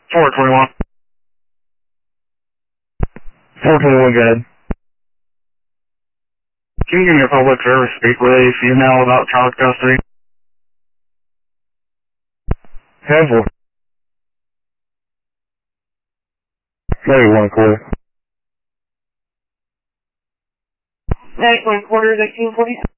421. 421, go ahead. Can you give me a public service speak with a female about child custody? Handful. Maybe one quarter. Next one quarter is 1840.